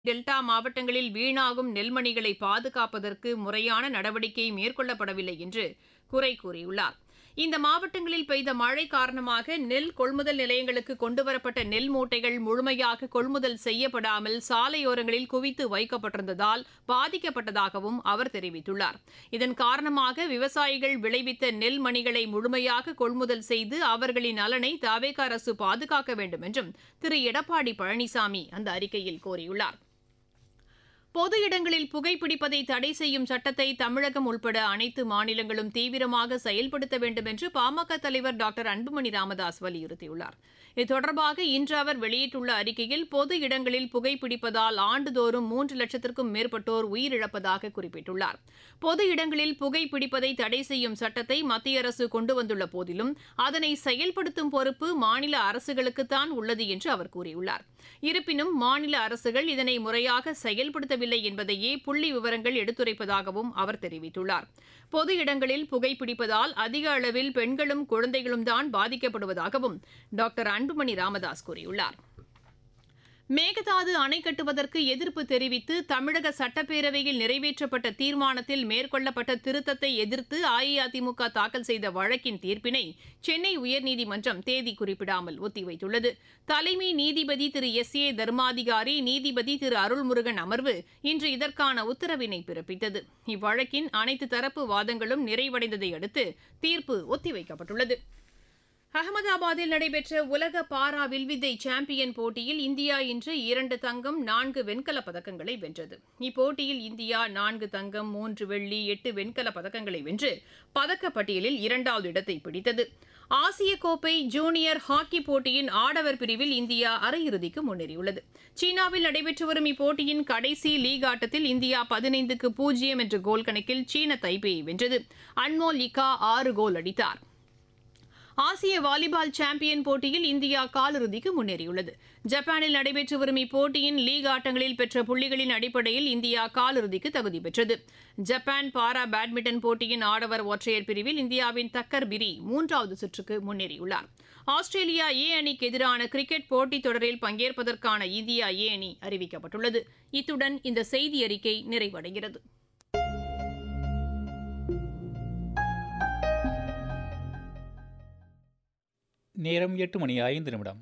Delta மாவட்டங்களில் வீணாகும் நெல்மணிகளை பாதுகாப்பதற்கு முறையான நடவடிக்கை மேற்கொள்ளப்படவில்லை என்று குறை கூறியுள்ளார். இந்த மாவட்டங்களில் பெய்த மழை காரணமாக நெல் கொள்முதல் நிலையங்களுக்கு கொண்டுவரப்பட்ட நெல் மூட்டைகள் முழுமையாக கொள்முதல் செய்யப்படாமல் சாலையோரங்களில் குவித்து வைக்கப்பட்டிருந்ததால் பாதிக்கப்பட்டதாகவும் அவர் தெரிவித்துள்ளார். இதன் காரணமாக விவசாயிகள் விளைவித்த நெல் மணிகளை முழுமையாக கொள்முதல் செய்து அவர்களின் நலனை தவேக அரசு பாதுகாக்க வேண்டும் என்றும் திரு எடப்பாடி பழனிசாமி அந்த அறிக்கையில் கோரியுள்ளார். பொது இடங்களில் புகைப்பிடிப்பதை தடை செய்யும் சட்டத்தை தமிழகம் உட்பட அனைத்து மாநிலங்களும் தீவிரமாக செயல்படுத்த வேண்டும் என்று பாமக தலைவர் டாக்டர் அன்புமணி ராமதாஸ் வலியுறுத்தியுள்ளார். இது தொடர்பாக இன்று அவர் வெளியிட்டுள்ள அறிக்கையில் பொது இடங்களில் புகைப்பிடிப்பதால் ஆண்டுதோறும் 3 லட்சத்திற்கும் மேற்பட்டோர் உயிரிழப்பதாக குறிப்பிட்டுள்ளார். பொது இடங்களில் புகைப்பிடிப்பதை தடை செய்யும் சட்டத்தை மத்திய அரசு கொண்டு வந்துள்ள போதிலும் அதனை செயல்படுத்தும் பொறுப்பு மாநில அரசுகளுக்குத்தான் உள்ளது என்று அவர் கூறியுள்ளார். இருப்பினும் மாநில அரசுகள் இதனை முறையாக செயல்படுத்தவில்லை என்பதையே புள்ளி விவரங்கள் எடுத்துரைப்பதாகவும் அவர் தெரிவித்துள்ளார். பொது இடங்களில் புகைப்பிடிப்பதால் அதிக அளவில் பெண்களும் குழந்தைகளும் தான் பாதிக்கப்படுவதாகவும் டாக்டர் அன்புமணி ராமதாஸ் கூறியுள்ளார். மேகதாது அணை கட்டுவதற்கு எதிர்ப்பு தெரிவித்து தமிழக சட்டப்பேரவையில் நிறைவேற்றப்பட்ட தீர்மானத்தில் மேற்கொள்ளப்பட்ட திருத்தத்தை எதிர்த்து அஇஅதிமுக தாக்கல் செய்த வழக்கின் தீர்ப்பினை சென்னை உயர்நீதிமன்றம் தேதி குறிப்பிடாமல் ஒத்திவைத்துள்ளது. தலைமை நீதிபதி திரு எஸ்.ஏ. தர்மாதிகாரி, நீதிபதி திரு அருள்முருகன் அமர்வு இன்று இதற்கான உத்தரவினை பிறப்பித்தது. இவ்வழக்கின் அனைத்து தரப்பு வாதங்களும் நிறைவடைந்ததை அடுத்து தீர்ப்பு ஒத்திவைக்கப்பட்டுள்ளது. அகமதாபாத்தில் நடைபெற்ற உலக பாரா வில்வித்தை சாம்பியன் போட்டியில் இந்தியா இன்று 2 தங்கம் 4 வெண்கலப் பதக்கங்களை வென்றது. இப்போட்டியில் இந்தியா 4 தங்கம் 3 வெள்ளி 8 வெண்கலப் பதக்கங்களை வென்று பதக்கப்பட்டியலில் 2வது இடத்தை பிடித்தது. ஆசிய கோப்பை ஜூனியர் ஹாக்கி போட்டியின் ஆடவர் பிரிவில் இந்தியா அரையிறுதிக்கு முன்னேறியுள்ளது. சீனாவில் நடைபெற்று வரும் இப்போட்டியின் கடைசி லீக் ஆட்டத்தில் இந்தியா 15-0 என்ற கோல் கணக்கில் சீன தைபேயை வென்றது. அன்மோல் லிகா 6 கோல் அடித்தார். ஆசிய வாலிபால் சாம்பியன் போட்டியில் இந்தியா காலிறுதிக்கு முன்னேறியுள்ளது. ஜப்பானில் நடைபெற்று வரும் இப்போட்டியின் லீக் ஆட்டங்களில் பெற்ற புள்ளிகளின் அடிப்படையில் இந்தியா காலிறுதிக்கு தகுதி பெற்றது. ஜப்பான் பாரா பேட்மிண்டன் போட்டியின் ஆடவர் ஒற்றையர் பிரிவில் இந்தியாவின் தக்கர் பிரி 3வது சுற்றுக்கு முன்னேறியுள்ளார். ஆஸ்திரேலியா ஏ அணிக்கு எதிரான கிரிக்கெட் போட்டித் தொடரில் பங்கேற்பதற்கான இந்தியா ஏ அணி அறிவிக்கப்பட்டுள்ளது. இத்துடன் இந்த செய்தி அறிக்கை நிறைவடைகிறது. நேரம் 8:05.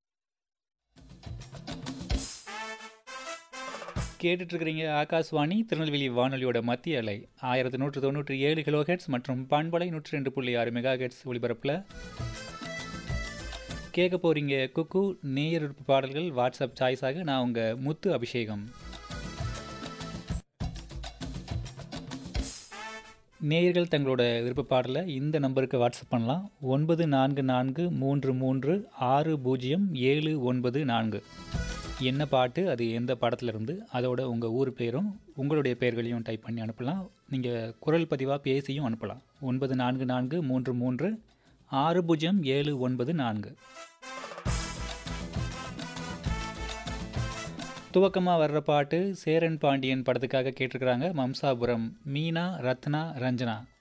கேட்டுட்ருக்கிறீங்க ஆகாஷ்வாணி திருநெல்வேலி வானொலியோட மத்திய அலை 1197 கிலோஹெட்ஸ் மற்றும் பண்பலை 102.6 மெகாஹெட்ஸ் ஒலிபரப்பில் கேட்க போகிறீங்க குக்கு நேயர் பாடல்கள் வாட்ஸ்அப் சாய்ஸாக. நான் உங்கள் முத்து அபிஷேகம். நேயர்கள் தங்களோட விருப்ப பாடலை இந்த நம்பருக்கு வாட்ஸ்அப் பண்ணலாம். 9433600794. என்ன பாட்டு, அது எந்த படத்துலேருந்து, அதோட உங்கள் ஊர் பேரும் உங்களுடைய பெயர்களையும் டைப் பண்ணி அனுப்பலாம். நீங்கள் குரல் பதிவாக பேசியும் அனுப்பலாம். 9433600794. துவக்கமாக வர்ற பாட்டு சேரன் பாண்டியன் படத்துக்காக கேட்டிருக்கிறாங்க. மம்சாபுரம் மீனா, ரத்னா, ரஞ்சனா.